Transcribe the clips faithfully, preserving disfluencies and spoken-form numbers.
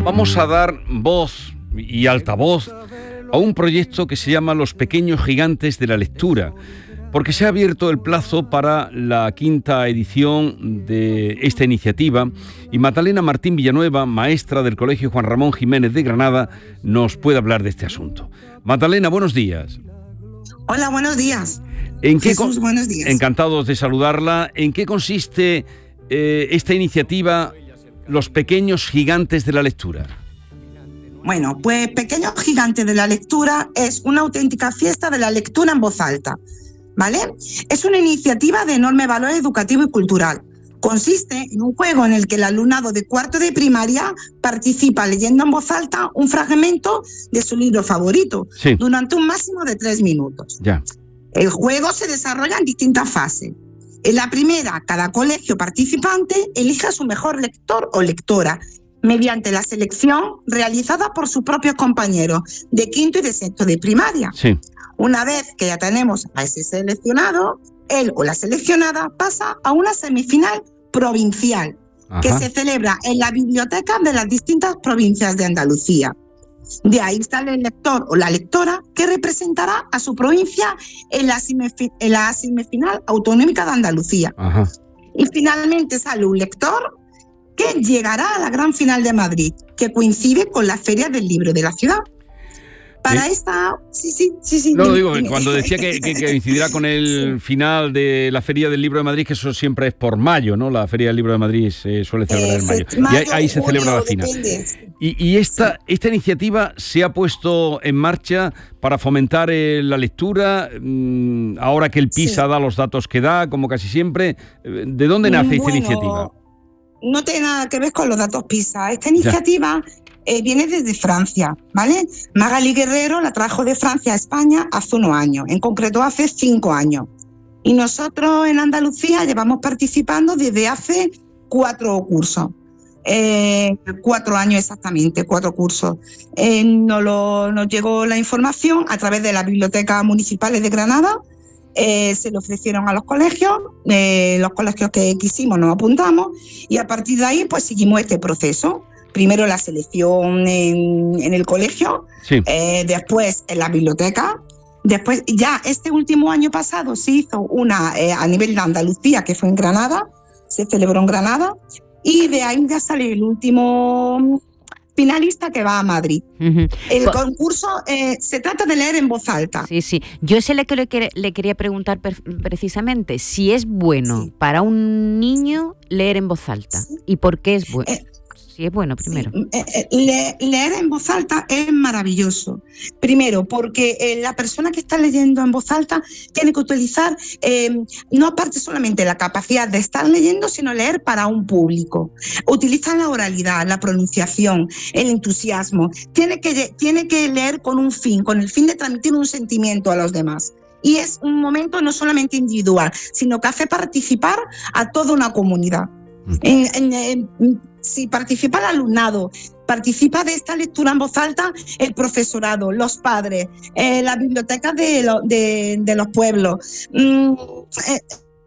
Vamos a dar voz y altavoz a un proyecto que se llama Los Pequeños Gigantes de la Lectura, porque se ha abierto el plazo para la quinta edición de esta iniciativa y Magdalena Martín Villanueva, maestra del Colegio Juan Ramón Jiménez de Granada, nos puede hablar de este asunto. Magdalena, buenos días. Hola, buenos días. ¿En qué Jesús, con... buenos días. Encantados de saludarla. ¿En qué consiste eh, esta iniciativa Los Pequeños Gigantes de la Lectura? Bueno, pues Pequeños Gigantes de la Lectura es una auténtica fiesta de la lectura en voz alta, ¿vale? Es una iniciativa de enorme valor educativo y cultural. Consiste en un juego en el que el alumnado de cuarto de primaria participa leyendo en voz alta un fragmento de su libro favorito, sí, durante un máximo de tres minutos. Ya. El juego se desarrolla en distintas fases. En la primera, cada colegio participante elige a su mejor lector o lectora mediante la selección realizada por sus propios compañeros de quinto y de sexto de primaria. Sí. Una vez que ya tenemos a ese seleccionado, él o la seleccionada pasa a una semifinal provincial. Ajá. Que se celebra en la biblioteca de las distintas provincias de Andalucía. De ahí sale el lector o la lectora que representará a su provincia en la, semifi- en la semifinal autonómica de Andalucía. Ajá. Y finalmente sale un lector que llegará a la gran final de Madrid, que coincide con la Feria del Libro de la ciudad. Para ¿Sí? esta... Sí, sí, sí, sí. No, dime, digo, dime. cuando decía que, que, que coincidirá con el sí. final de la Feria del Libro de Madrid, que eso siempre es por mayo, ¿no? La Feria del Libro de Madrid se suele celebrar eh, en mayo. mayo. Y ahí, ahí se celebra la final. Y, y esta, sí. esta iniciativa se ha puesto en marcha para fomentar eh, la lectura, mmm, ahora que el PISA sí. da los datos que da, como casi siempre. ¿De dónde nace bueno, esta iniciativa? No tiene nada que ver con los datos PISA. Esta iniciativa... Ya. Eh, viene desde Francia, ¿vale? Magali Guerrero la trajo de Francia a España hace unos años, en concreto hace cinco años. Y nosotros en Andalucía llevamos participando desde hace cuatro cursos, eh, cuatro años exactamente, cuatro cursos. Eh, nos, lo, nos llegó la información a través de las bibliotecas municipales de Granada, eh, se le ofrecieron a los colegios, eh, los colegios que quisimos nos apuntamos y a partir de ahí pues seguimos este proceso. Primero la selección en, en el colegio, sí. eh, después en la biblioteca, después ya este último año pasado se hizo una eh, a nivel de Andalucía, que fue en Granada, se celebró en Granada, y de ahí ya sale el último finalista que va a Madrid. Uh-huh. El pues, concurso eh, se trata de leer en voz alta. Sí, sí. Yo ese le, le, le quería preguntar per, precisamente si es bueno sí. para un niño leer en voz alta sí. y por qué es bueno. Eh, Sí, es bueno, primero. Sí. Le, leer en voz alta es maravilloso. Primero, porque eh, la persona que está leyendo en voz alta tiene que utilizar, eh, no aparte solamente la capacidad de estar leyendo, sino leer para un público. Utiliza la oralidad, la pronunciación, el entusiasmo. Tiene que, tiene que leer con un fin, con el fin de transmitir un sentimiento a los demás. Y es un momento no solamente individual, sino que hace participar a toda una comunidad. Mm. En, en, en, Si participa el alumnado, participa de esta lectura en voz alta el profesorado, los padres, eh, las bibliotecas de, lo, de, de los pueblos. Mm, eh,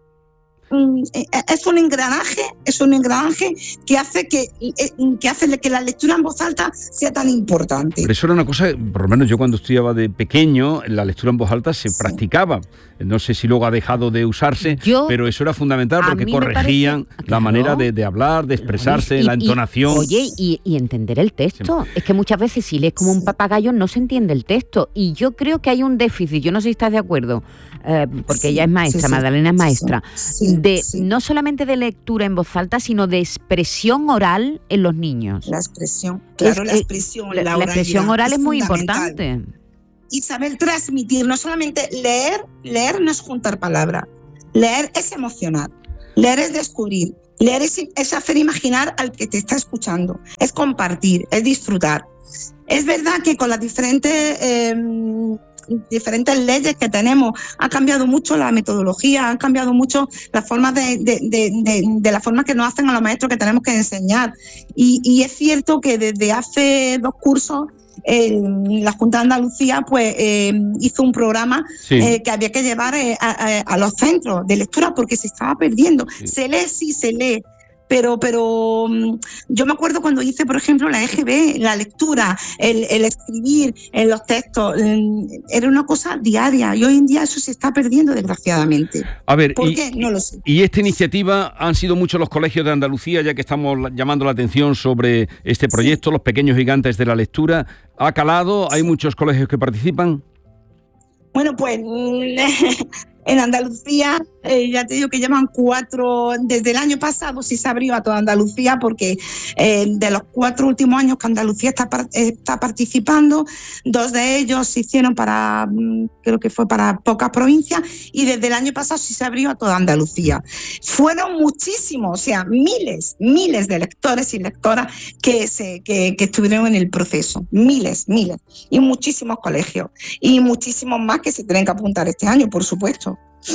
mm, eh, es un engranaje, es un engranaje que hace que, eh, que hace que la lectura en voz alta sea tan importante. Pero eso era una cosa, por lo menos yo cuando estudiaba de pequeño, la lectura en voz alta se sí. practicaba. No sé si luego ha dejado de usarse, yo, pero eso era fundamental porque corregían parece, la claro, manera de, de hablar, de expresarse, y, la entonación. Y, oye, y, y entender el texto. Sí. Es que muchas veces si lees como un papagayo no se entiende el texto. Y yo creo que hay un déficit, yo no sé si estás de acuerdo, eh, porque sí, ella es maestra, sí, sí, Magdalena es maestra, sí, de sí. no solamente de lectura en voz alta, sino de expresión oral en los niños. La expresión, claro, es, la expresión, la, la, la expresión oral es, es muy importante. Y saber transmitir, no solamente leer, leer no es juntar palabras, leer es emocionar, leer es descubrir, leer es, es hacer imaginar al que te está escuchando, es compartir, es disfrutar. Es verdad que con las diferentes, eh, diferentes leyes que tenemos ha cambiado mucho la metodología, han cambiado mucho las formas de, de, de, de, de la forma que nos hacen a los maestros que tenemos que enseñar. Y, y es cierto que desde hace dos cursos Eh, la Junta de Andalucía pues eh, hizo un programa sí. eh, que había que llevar eh, a, a, a los centros de lectura porque se estaba perdiendo. Sí. Se lee, sí se lee, pero, pero yo me acuerdo cuando hice, por ejemplo, la E G B, la lectura, el, el escribir en los textos, era una cosa diaria y hoy en día eso se está perdiendo, desgraciadamente. A ver, ¿por y, qué? No lo sé. Y esta iniciativa, han sido muchos los colegios de Andalucía, ya que estamos llamando la atención sobre este proyecto, sí. Los pequeños gigantes de la lectura. ¿Ha calado? ¿Hay muchos colegios que participan? Bueno, pues en Andalucía, eh, ya te digo que llevan cuatro, desde el año pasado sí se abrió a toda Andalucía, porque eh, de los cuatro últimos años que Andalucía está, está participando, dos de ellos se hicieron para, creo que fue para pocas provincias, y desde el año pasado sí se abrió a toda Andalucía. Fueron muchísimos, o sea, miles, miles de lectores y lectoras que, se, que, que estuvieron en el proceso, miles, miles, y muchísimos colegios, y muchísimos más que se tienen que apuntar este año, por supuesto.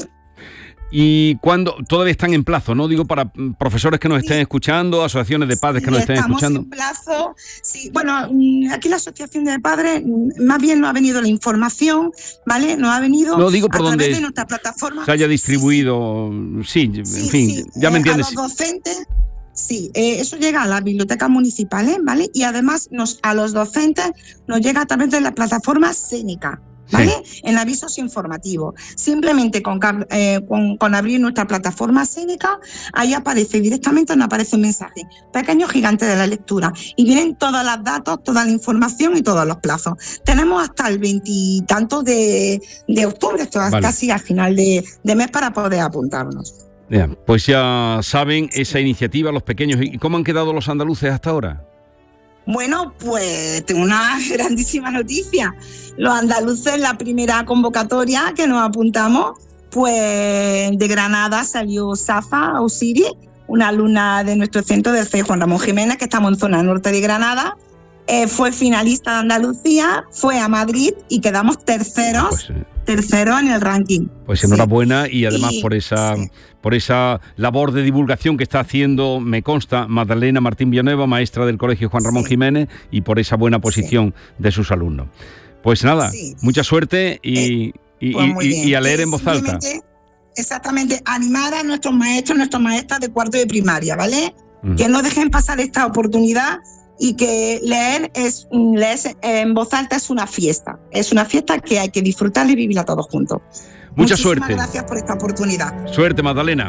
Y cuando todavía están en plazo, ¿no? Digo, para profesores que nos estén escuchando, asociaciones de padres sí, que nos estén estamos escuchando. En plazo, sí. Bueno, aquí la asociación de padres, más bien no ha venido la información, ¿vale? No ha venido no, digo por a donde través de nuestra plataforma. Se haya distribuido, sí, sí, sí en fin, sí. ya me eh, entiendes. A los docentes. Sí, eh, eso llega a las bibliotecas municipales, ¿vale? Y además nos, a los docentes nos llega a través de la plataforma Seneca, ¿vale? Sí. En avisos informativos. Simplemente con, eh, con, con abrir nuestra plataforma Seneca, ahí aparece directamente, nos aparece un mensaje, pequeños gigantes de la lectura, y vienen todos los datos, toda la información y todos los plazos. Tenemos hasta el veintitantos de, de octubre, esto es vale. casi al final de, de mes, para poder apuntarnos. Bien, pues ya saben, esa iniciativa, los pequeños. ¿Y cómo han quedado los andaluces hasta ahora? Bueno, pues tengo una grandísima noticia. Los andaluces, la primera convocatoria que nos apuntamos, pues de Granada salió Safa Osiris, una alumna de nuestro centro del C E Juan Ramón Jiménez, que estamos en zona norte de Granada. Eh, fue finalista de Andalucía, fue a Madrid y quedamos terceros. Pues, eh. Tercero en el ranking. Pues enhorabuena, sí. y además y, por esa sí. por esa labor de divulgación que está haciendo, me consta, Magdalena Martín Villanueva, maestra del Colegio Juan Ramón sí. Jiménez, y por esa buena posición sí. de sus alumnos. Pues nada, sí. mucha suerte y, eh, y, pues y, y a leer en voz alta. Exactamente, animar a nuestros maestros, nuestras maestras de cuarto de primaria, ¿vale? Uh-huh. Que no dejen pasar esta oportunidad. Y que leer es leer en voz alta es una fiesta, es una fiesta que hay que disfrutar y vivirla todos juntos. Mucha Muchísimas suerte. Gracias por esta oportunidad. Suerte, Magdalena.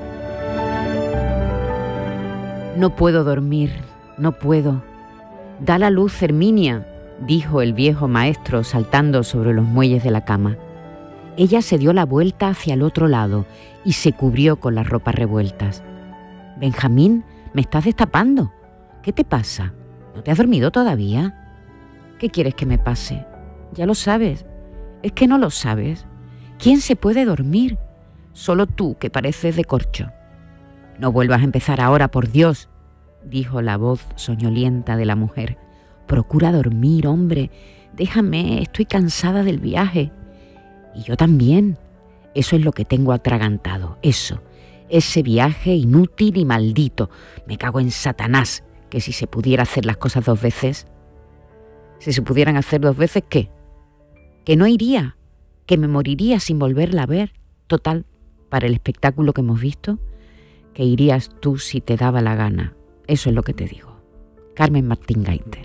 No puedo dormir, no puedo. Da la luz, Herminia, dijo el viejo maestro saltando sobre los muelles de la cama. Ella se dio la vuelta hacia el otro lado y se cubrió con las ropas revueltas. Benjamín, me estás destapando. ¿Qué te pasa? ¿No te has dormido todavía? ¿Qué quieres que me pase? Ya lo sabes. Es que no lo sabes. ¿Quién se puede dormir? Solo tú, que pareces de corcho. No vuelvas a empezar ahora, por Dios, dijo la voz soñolienta de la mujer. Procura dormir, hombre. Déjame, estoy cansada del viaje. Y yo también. Eso es lo que tengo atragantado. Eso. Ese viaje inútil y maldito. Me cago en Satanás. Que si se pudiera hacer las cosas dos veces, si se pudieran hacer dos veces, ¿qué? Que no iría, que me moriría sin volverla a ver. Total, para el espectáculo que hemos visto, que irías tú si te daba la gana. Eso es lo que te digo. Carmen Martín Gaite.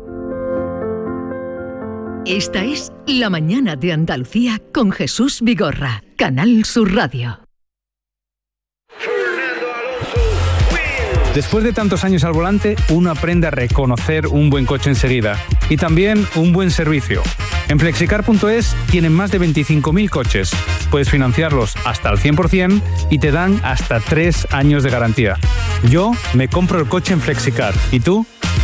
Esta es La Mañana de Andalucía con Jesús Vigorra, Canal Sur Radio. Después de tantos años al volante, uno aprende a reconocer un buen coche enseguida y también un buen servicio. En flexicar punto es tienen más de veinticinco mil coches. Puedes financiarlos hasta al cien por ciento y te dan hasta tres años de garantía. Yo me compro el coche en Flexicar. ¿Y tú?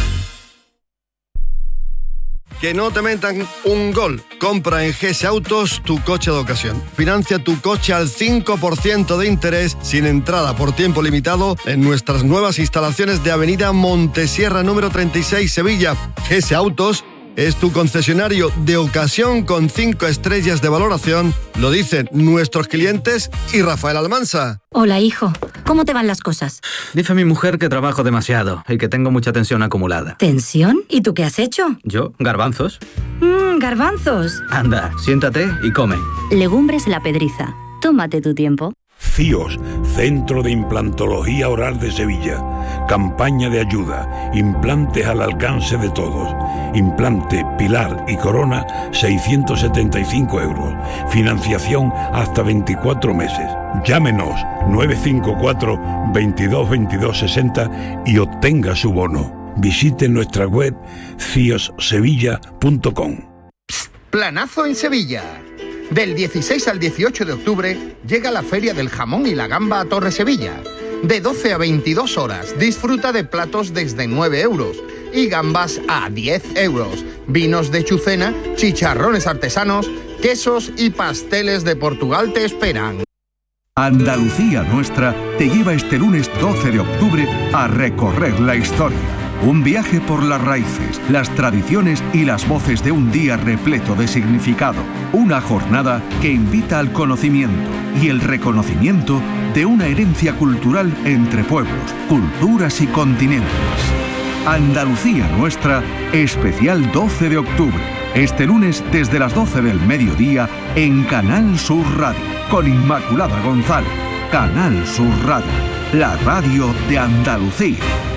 Que no te metan un gol. Compra en G S Autos tu coche de ocasión. Financia tu coche al cinco por ciento de interés sin entrada por tiempo limitado en nuestras nuevas instalaciones de Avenida Montesierra número treinta y seis, Sevilla. G S Autos es tu concesionario de ocasión con cinco estrellas de valoración. Lo dicen nuestros clientes y Rafael Almansa. Hola, hijo. ¿Cómo te van las cosas? Dice mi mujer que trabajo demasiado y que tengo mucha tensión acumulada. ¿Tensión? ¿Y tú qué has hecho? ¿Yo? ¿Garbanzos? Mmm, garbanzos. Anda, siéntate y come. Legumbres La Pedriza. Tómate tu tiempo. CIOS, Centro de Implantología Oral de Sevilla. Campaña de ayuda. Implantes al alcance de todos. Implante, pilar y corona, seiscientos setenta y cinco euros. Financiación hasta veinticuatro meses. Llámenos nueve cinco cuatro, veintidós, veintidós, sesenta y obtenga su bono. Visite nuestra web cios sevilla punto com. Planazo en Sevilla. Del dieciséis al dieciocho de octubre llega la Feria del Jamón y la Gamba a Torre Sevilla. De doce a veintidós horas disfruta de platos desde nueve euros y gambas a diez euros. Vinos de Chucena, chicharrones artesanos, quesos y pasteles de Portugal te esperan. Andalucía Nuestra te lleva este lunes doce de octubre a recorrer la historia. Un viaje por las raíces, las tradiciones y las voces de un día repleto de significado. Una jornada que invita al conocimiento y el reconocimiento de una herencia cultural entre pueblos, culturas y continentes. Andalucía Nuestra, especial doce de octubre. Este lunes desde las doce del mediodía en Canal Sur Radio, con Inmaculada González. Canal Sur Radio, la radio de Andalucía.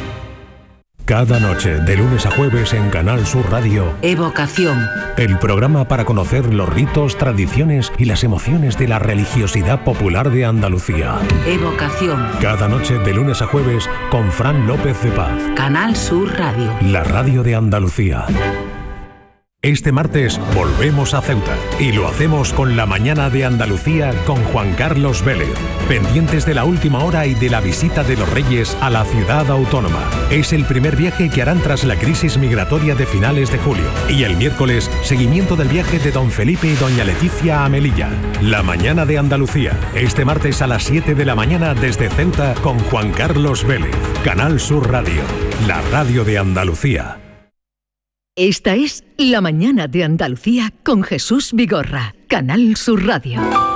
Cada noche, de lunes a jueves en Canal Sur Radio, Evocación. El programa para conocer los ritos, tradiciones y las emociones de la religiosidad popular de Andalucía. Evocación. Cada noche, de lunes a jueves, con Fran López de Paz. Canal Sur Radio. La radio de Andalucía. Este martes volvemos a Ceuta y lo hacemos con la mañana de Andalucía con Juan Carlos Vélez, pendientes de la última hora y de la visita de los Reyes a la ciudad autónoma. Es el primer viaje que harán tras la crisis migratoria de finales de julio. Y el miércoles, seguimiento del viaje de don Felipe y doña Leticia a Melilla. La mañana de Andalucía, este martes a las siete de la mañana desde Ceuta con Juan Carlos Vélez. Canal Sur Radio, la radio de Andalucía. Esta es La mañana de Andalucía con Jesús Vigorra, Canal Sur Radio.